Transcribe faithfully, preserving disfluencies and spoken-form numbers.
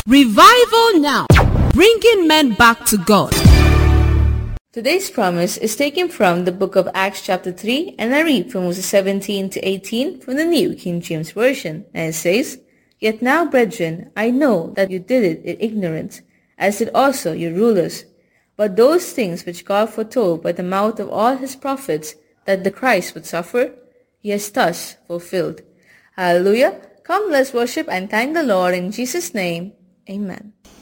Revival now, bringing men back to God. Today's promise is taken from the book of Acts chapter three, and I read from verses seventeen to eighteen from the New King James Version, and it says, "Yet now, brethren, I know that you did it in ignorance, as did also your rulers. But those things which God foretold by the mouth of all his prophets, that the Christ would suffer, he has thus fulfilled." Hallelujah! Come, let's worship and thank the Lord in Jesus' name. Amen.